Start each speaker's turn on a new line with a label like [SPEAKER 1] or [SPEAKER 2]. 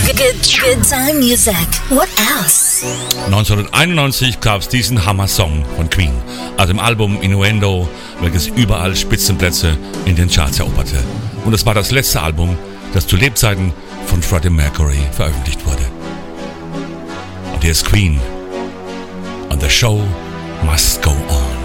[SPEAKER 1] Good time music. What else?
[SPEAKER 2] 1991 gab es diesen Hammer-Song von Queen, aus dem Album Innuendo, welches überall Spitzenplätze in den Charts eroberte. Und es war das letzte Album, das zu Lebzeiten von Freddie Mercury veröffentlicht wurde. Und hier ist Queen. And the show must go on.